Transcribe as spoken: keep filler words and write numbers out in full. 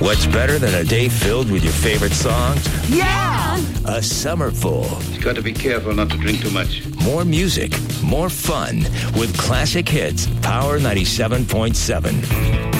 What's better than a day filled with your favorite songs? Yeah! A summer full. You've got to be careful not to drink too much. More music, more fun with classic hits. Power ninety-seven point seven.